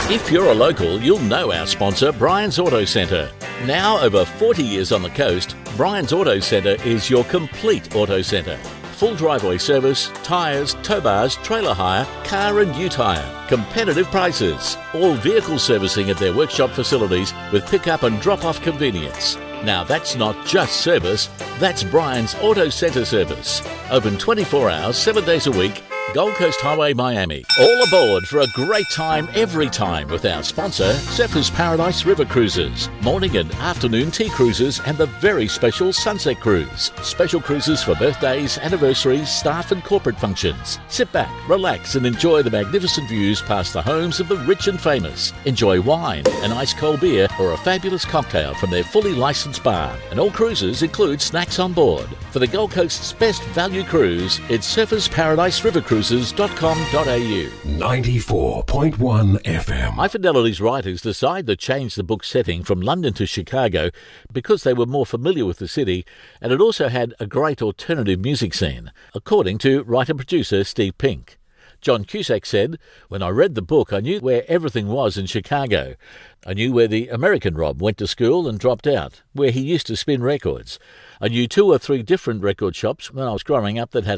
If you're a local, you'll know our sponsor, Brian's Auto Centre. Now over 40 years on the coast, Brian's Auto Centre is your complete auto centre. Full driveway service, tyres, tow bars, trailer hire, car and ute hire. Competitive prices. All vehicle servicing at their workshop facilities with pick-up and drop-off convenience. Now that's not just service, that's Brian's Auto Centre service. Open 24 hours, 7 days a week, Gold Coast Highway, Miami. All aboard for a great time every time with our sponsor, Surfers Paradise River Cruises. Morning and afternoon tea cruises and the very special Sunset Cruise. Special cruises for birthdays, anniversaries, staff and corporate functions. Sit back, relax and enjoy the magnificent views past the homes of the rich and famous. Enjoy wine, an ice cold beer or a fabulous cocktail from their fully licensed bar. And all cruises include snacks on board. For the Gold Coast's best value cruise, it's Surfers Paradise River Cruises.com.au. 94.1 FM. High Fidelity's writers decided to change the book's setting from London to Chicago because they were more familiar with the city, and it also had a great alternative music scene, according to writer-producer Steve Pink. John Cusack said, "When I read the book, I knew where everything was in Chicago. I knew where the American Rob went to school and dropped out, where he used to spin records. I knew 2 or 3 different record shops when I was growing up that had